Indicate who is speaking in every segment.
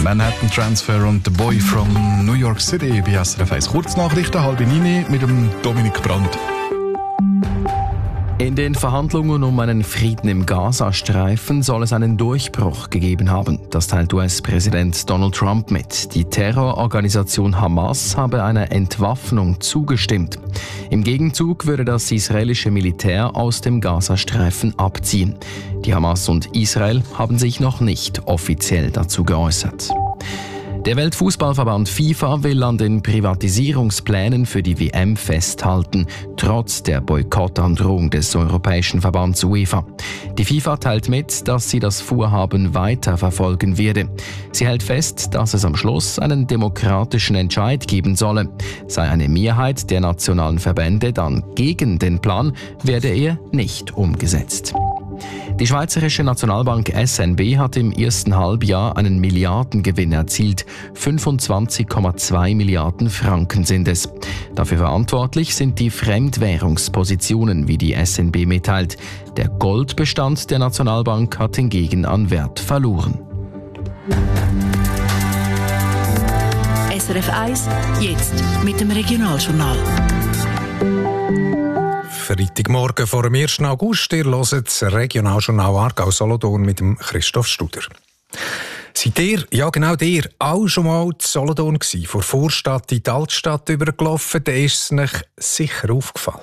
Speaker 1: Manhattan Transfer und The Boy from New York City bei SRF 1. Kurznachrichten, 8:30 mit dem Dominik Brandt.
Speaker 2: In den Verhandlungen um einen Frieden im Gazastreifen soll es einen Durchbruch gegeben haben. Das teilt US-Präsident Donald Trump mit. Die Terrororganisation Hamas habe einer Entwaffnung zugestimmt. Im Gegenzug würde das israelische Militär aus dem Gazastreifen abziehen. Die Hamas und Israel haben sich noch nicht offiziell dazu geäußert. Der Weltfußballverband FIFA will an den Privatisierungsplänen für die WM festhalten, trotz der Boykottandrohung des Europäischen Verbands UEFA. Die FIFA teilt mit, dass sie das Vorhaben weiter verfolgen werde. Sie hält fest, dass es am Schluss einen demokratischen Entscheid geben solle. Sei eine Mehrheit der nationalen Verbände dann gegen den Plan, werde er nicht umgesetzt. Die Schweizerische Nationalbank SNB hat im ersten Halbjahr einen Milliardengewinn erzielt. 25,2 Milliarden Franken sind es. Dafür verantwortlich sind die Fremdwährungspositionen, wie die SNB mitteilt. Der Goldbestand der Nationalbank hat hingegen an Wert verloren.
Speaker 3: SRF 1, jetzt mit dem Regionaljournal.
Speaker 4: Freitagmorgen vor dem 1. August. Ihr hört das Regionaljournal Aargau-Solothurn mit dem Christoph Studer. Seid ihr, ja genau ihr, auch schon mal in Solothurn gsi, von der Vorstadt in die Altstadt übergelaufen, dann ist es euch sicher aufgefallen.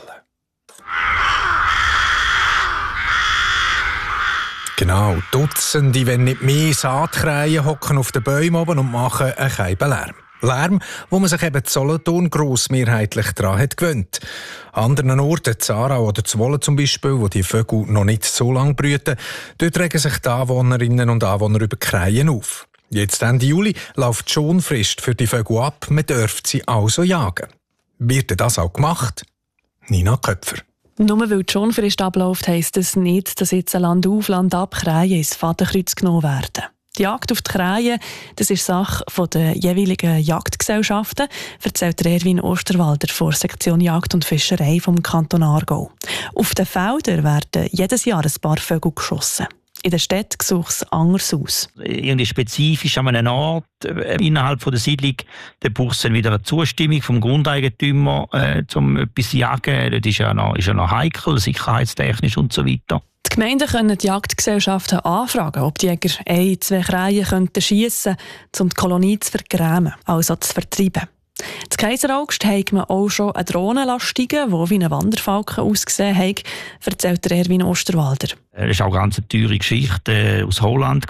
Speaker 4: Genau, Dutzende, wenn nicht mehr Saatkrähen hocken auf den Bäumen oben und machen einen Scheiben Lärm. Lärm, wo man sich eben in Solothurn grossmehrheitlich daran hat gewöhnt. An anderen Orten, in Aarau oder Zwolle zum Beispiel, wo die Vögel noch nicht so lange brüten, dort regen sich die Anwohnerinnen und Anwohner über Krähen auf. Jetzt Ende Juli läuft die Schonfrist für die Vögel ab, man dürfte sie also jagen. Wird das auch gemacht? Nina Köpfer.
Speaker 5: Nur weil die Schonfrist abläuft, heisst das nicht, dass jetzt ein Land auf, Land ab Krähen ins Fadenkreuz genommen werden. Die Jagd auf die Krähen, das ist Sache der jeweiligen Jagdgesellschaften, erzählt Erwin Osterwalder von der Sektion Jagd und Fischerei vom Kanton Aargau. Auf den Feldern werden jedes Jahr ein paar Vögel geschossen. In der Stadt sieht es anders aus.
Speaker 6: Irgendwie spezifisch an einem Ort innerhalb der Siedlung, da braucht es dann wieder eine Zustimmung vom Grundeigentümer, um etwas zu jagen. Das ist ja noch heikel, sicherheitstechnisch und so weiter.
Speaker 5: Die Gemeinden können die Jagdgesellschaften anfragen, ob die Jäger 1-2 Krähen schiessen könnten, um die Kolonie zu vergrämen, also zu vertreiben. In Kaiseraugst hat man auch schon eine Drohne steigen, die wie ein Wanderfalken ausgesehen hat, erzählt Erwin Osterwalder.
Speaker 6: Das war auch eine ganz teure Geschichte aus Holland.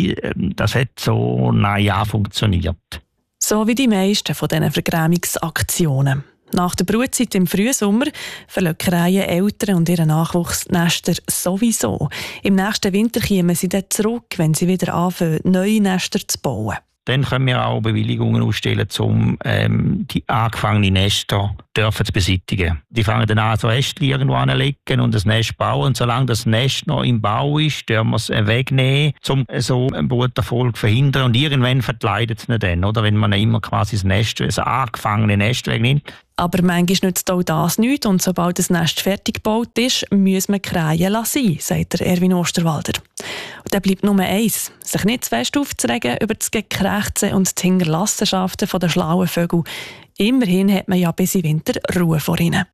Speaker 6: Das hat so ein Jahr funktioniert.
Speaker 5: So wie die meisten von diesen Vergrämungsaktionen. Nach der Brutzeit im Frühsommer verlassen Krähen Eltern und ihren Nachwuchs die Nester sowieso. Im nächsten Winter kommen sie dann zurück, wenn sie wieder anfangen, neue Nester zu bauen.
Speaker 6: Dann können wir auch Bewilligungen ausstellen, um die angefangenen Nester zu beseitigen. Die fangen dann an, so Äste irgendwo anzulegen und das Nest bauen. Und solange das Nest noch im Bau ist, dürfen wir es wegnehmen, um so einen Bruterfolg zu verhindern. Und irgendwann verkleidet es ihn dann, oder? Wenn man immer quasi das angefangene Nest wegnimmt.
Speaker 5: Aber manchmal nützt auch das nichts und sobald das Nest fertig gebaut ist, muss man Krähen lassen, sagt Erwin Osterwalder. Und dann bleibt nur eins, sich nicht zu fest aufzuregen über das Gekrächze und die Hinterlassenschaften der schlauen Vögel. Immerhin hat man ja bis im Winter Ruhe vor ihnen.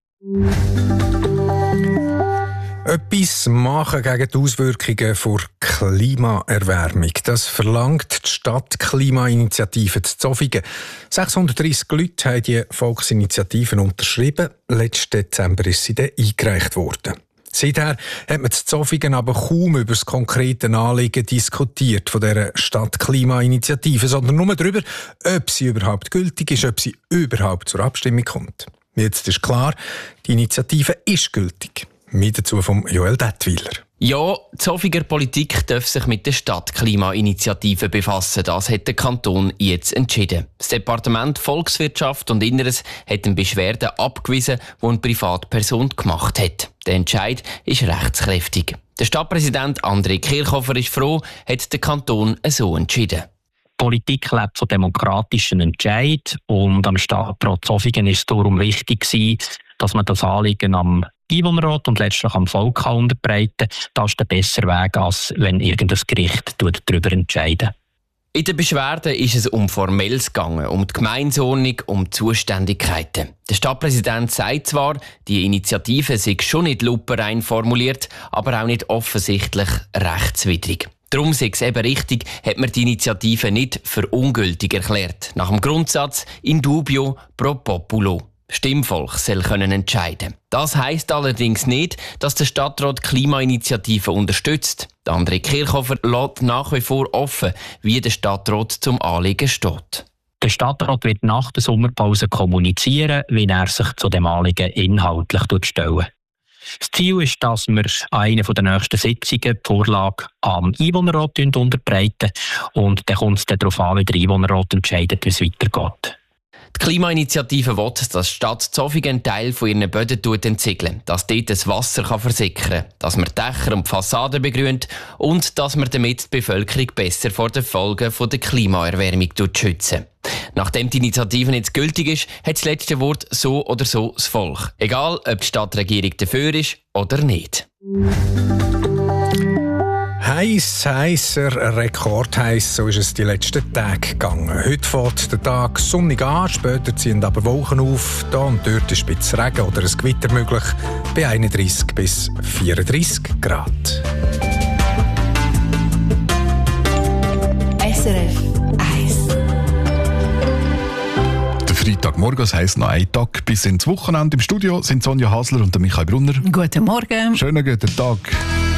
Speaker 4: Etwas machen gegen die Auswirkungen der Klimaerwärmung. Das verlangt die Stadtklimainitiative zu Zofingen. 630 Leute haben die Volksinitiativen unterschrieben. Letzten Dezember ist sie dann eingereicht worden. Seither hat man zu Zofingen aber kaum über das konkrete Anliegen diskutiert von dieser Stadtklimainitiative, sondern nur darüber, ob sie überhaupt gültig ist, ob sie überhaupt zur Abstimmung kommt. Jetzt ist klar, die Initiative ist gültig. Mehr dazu von Joel Dettweiler.
Speaker 2: Ja, die Zofiger Politik darf sich mit der Stadtklimainitiative befassen. Das hat der Kanton jetzt entschieden. Das Departement Volkswirtschaft und Inneres hat eine Beschwerde abgewiesen, die eine Privatperson gemacht hat. Der Entscheid ist rechtskräftig. Der Stadtpräsident André Kirchhofer ist froh, hat der Kanton so entschieden.
Speaker 7: Politik lebt von demokratischen Entscheid und am Stadtrat Zofingen ist es darum wichtig gewesen, dass man das Anliegen am Einwohnerrat und letztlich am Volk unterbreiten kann. Das ist der bessere Weg, als wenn irgendein Gericht darüber entscheidet.
Speaker 8: In der Beschwerde ist es um Formelles gegangen, um die Gemeindeordnung, um die Zuständigkeiten. Der Stadtpräsident sagt zwar, die Initiative sei schon nicht lupenrein formuliert, aber auch nicht offensichtlich rechtswidrig. Darum sei es eben richtig, hat man die Initiative nicht für ungültig erklärt. Nach dem Grundsatz in dubio pro populo. Stimmvolk soll können entscheiden. Das heisst allerdings nicht, dass der Stadtrat die Klimainitiative unterstützt. Der André Kirchhofer lässt nach wie vor offen, wie der Stadtrat zum Anliegen steht.
Speaker 7: Der Stadtrat wird nach der Sommerpause kommunizieren, wie er sich zu dem Anliegen inhaltlich stellen. Das Ziel ist, dass wir an einer der nächsten Sitzungen die Vorlage am Einwohnerrat unterbreiten und dann kommt es darauf an, wie der Einwohnerrat entscheidet, wie es weitergeht.
Speaker 8: Die Klimainitiative will, dass die Stadt Zofingen einen Teil von ihren Böden entziegeln, dass dort das Wasser versickern kann, dass man Dächer und Fassaden begrünt und dass man damit die Bevölkerung besser vor den Folgen der Klimaerwärmung schützen. Nachdem die Initiative jetzt gültig ist, hat das letzte Wort so oder so das Volk. Egal, ob die Stadtregierung dafür ist oder nicht.
Speaker 4: Heißer, rekordheiß, so ist es die letzten Tage gegangen. Heute fängt der Tag sonnig an, später ziehen aber Wolken auf. Da und dort ist ein bisschen Regen oder ein Gewitter möglich, bei 31 bis 34 Grad.
Speaker 3: SRF 1.
Speaker 1: Der Freitagmorgen, das heisst noch ein Tag bis ins Wochenende. Im Studio sind Sonja Hasler und Michael Brunner.
Speaker 9: Guten Morgen.
Speaker 1: Schönen guten Tag.